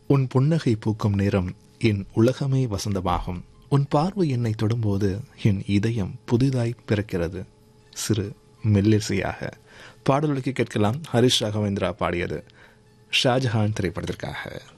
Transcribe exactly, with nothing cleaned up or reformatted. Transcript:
உன் புன்னகை பூக்கும் நேரம் என் உலகமே வசந்தமாகும். உன் பார்வை என்னை தொடும்போது என் இதயம் புதிதாய் பிறக்கிறது. சிறு மெல்லிசையாக பாடலுக்கு கேட்கலாம். ஹரிஷ் ராகவேந்திரா பாடியது ஷாஜஹான் திரைப்படத்திற்காக.